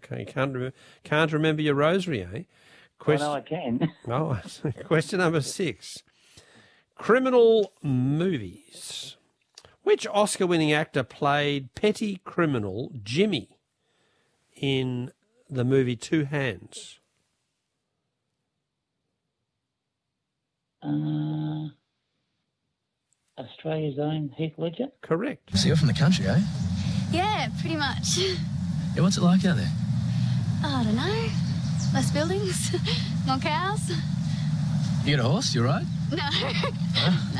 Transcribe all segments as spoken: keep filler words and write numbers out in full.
Okay, can't re- can't remember your rosary, eh? Question, oh, no, I can. Oh, question number six. Criminal movies. Which Oscar-winning actor played petty criminal Jimmy in the movie Two Hands? Uh, Australia's own Heath Ledger? Correct. So you're from the country, eh? Yeah, pretty much. Yeah, what's it like out there? Oh, I don't know. Less buildings, more cows. You got a horse, you right? No. Huh? No.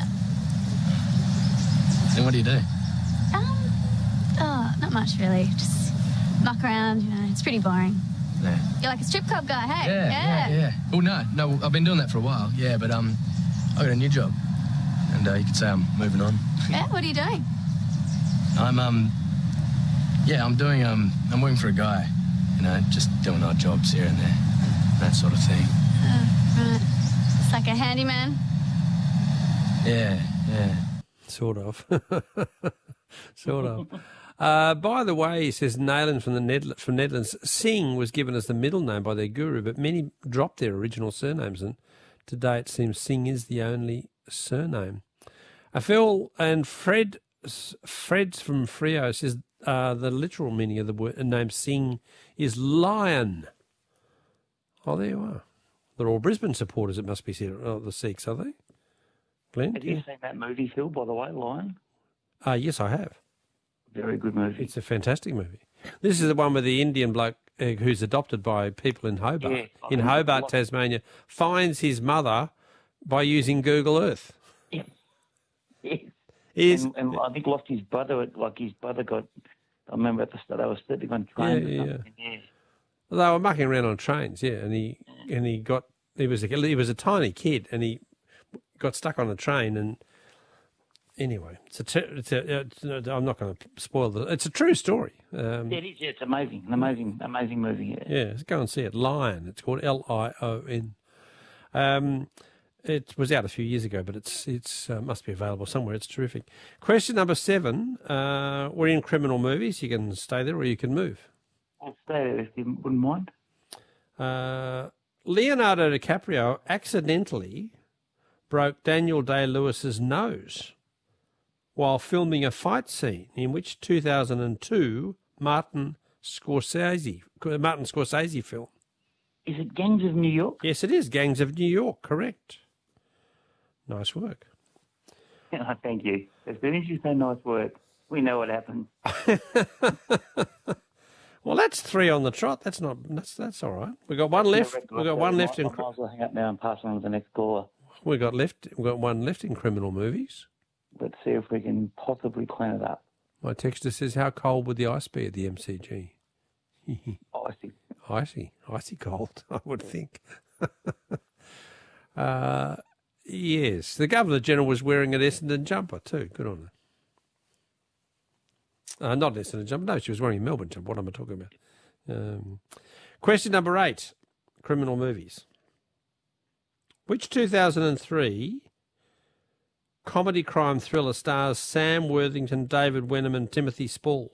Then what do you do? Um, oh, not much really. Just muck around, you know. It's pretty boring. Yeah. You're like a strip club guy, hey? Yeah, yeah, yeah. Well, no, no, I've been doing that for a while, yeah, but um, I got a new job. And uh, you could say I'm moving on. Yeah, what are you doing? I'm, um, yeah, I'm doing, um, I'm working for a guy. You know, just doing odd jobs here and there. That sort of thing. Uh, right. It's like a handyman. Yeah, yeah. Sort of. Sort of. Uh, by the way, he says Nayland from the Ned- from Netherlands, Singh was given as the middle name by their guru, but many dropped their original surnames, and today it seems Singh is the only surname. Uh, Phil and Fred, Fred from Freo says uh, the literal meaning of the word, name Singh is lion. Oh, there you are. They're all Brisbane supporters, it must be said. Oh, the Sikhs, are they? Glenn? Have you yeah. seen that movie, Phil, by the way, Lion? Uh, yes, I have. Very good movie. It's a fantastic movie. This is the one with the Indian bloke uh, who's adopted by people in Hobart, yeah, in Hobart, Tasmania, finds his mother by using Google Earth. Yes. Yes. Is, and, and I think lost his brother, like his brother got, I remember at the start, they were sleeping on trains yeah, or yeah. something. Yeah. They were mucking around on trains, yeah, and he and he got he was a, he was a tiny kid, and he got stuck on a train, and anyway, it's a, it's a it's, I'm not going to spoil the. It's a true story. Um, yeah, it is. Yeah, it's amazing, an amazing, amazing movie. Yeah, yeah, go and see it. Lion. It's called L I O N. Um, it was out a few years ago, but it's it's uh, must be available somewhere. It's terrific. Question number seven. Uh, we're in criminal movies. You can stay there, or you can move. I'll stay there if you wouldn't mind. Uh, Leonardo DiCaprio accidentally broke Daniel Day-Lewis's nose while filming a fight scene in which two thousand two Martin Scorsese Martin Scorsese film. Is it Gangs of New York? Yes, it is Gangs of New York. Correct. Nice work. Oh, thank you. As soon as you say nice work, we know what happened. Well, that's three on the trot. That's not. That's that's all right. We got one left. We got one left in. I might as well hang up now and pass on to the next caller. We got left. We got one left in criminal movies. Let's see if we can possibly clean it up. My texter says, "How cold would the ice be at the M C G?" Icy. Icy, icy cold. I would think. uh, yes, the Governor General was wearing an Essendon jumper too. Good on her. Uh, not an Essendon jumper. No, she was wearing a Melbourne jumper. What am I talking about? Um, question number eight, criminal movies. Which two thousand three comedy crime thriller stars Sam Worthington, David Wenham and Timothy Spall?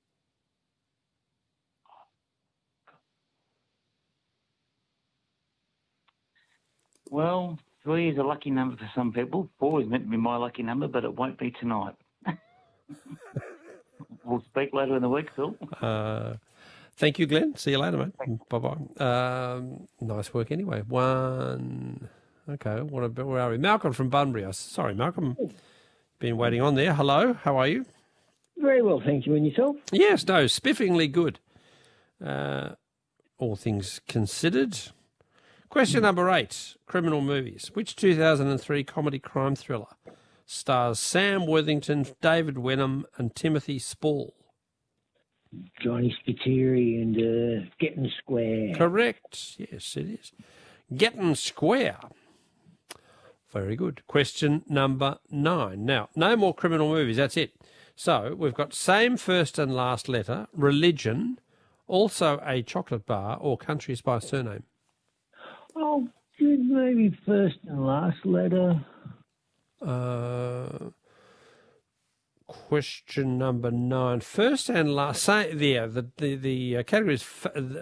Well, three is a lucky number for some people. Four is meant to be my lucky number, but it won't be tonight. We'll speak later in the week, Phil. Uh, thank you, Glenn. See you later, mate. Bye-bye. Um, nice work anyway. One. Okay, what about, where are we? Malcolm from Bunbury. Sorry, Malcolm. Been waiting on there. Hello, how are you? Very well, thank you. And yourself? Yes, no, spiffingly good. Uh, all things considered. Question number eight, criminal movies. Which two thousand three comedy crime thriller stars Sam Worthington, David Wenham and Timothy Spall? Johnny Spiteri and uh, Getting Square. Correct. Yes, it is. Getting Square. Very good. Question number nine. Now, no more criminal movies. That's it. So we've got same first and last letter, religion, also a chocolate bar or countries by surname. Oh, good. Maybe first and last letter. Uh, question number nine. First and last. Say, yeah, the the the uh, category is f-